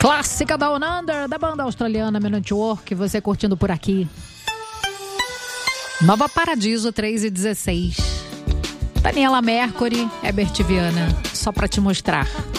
Clássica Down Under, da banda australiana Men at Work, você curtindo por aqui. Nova Paradiso, 3h16. Daniela Mercury, Herbert Viana, só pra te mostrar.